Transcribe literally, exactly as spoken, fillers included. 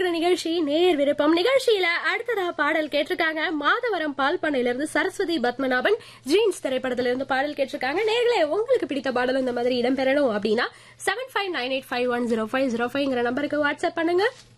இருக்கிற நிகழ்ச்சி நேர் விருப்பம். நிகழ்ச்சியில அடுத்ததா பாடல் கேட்டிருக்காங்க மாதவரம் பால் பண்ணையில இருந்து சரஸ்வதி பத்மநாபன். ஜீன்ஸ் திரைப்படத்துல இருந்து பாடல் கேட்டிருக்காங்க. நேர்களே, உங்களுக்கு பிடித்த பாடல் இந்த மாதிரி இடம்பெறணும் அப்படின்னா seven five nine eight five one zero five zero ஃபைவ்ங்கிற நம்பருக்கு வாட்ஸ்அப் பண்ணுங்க.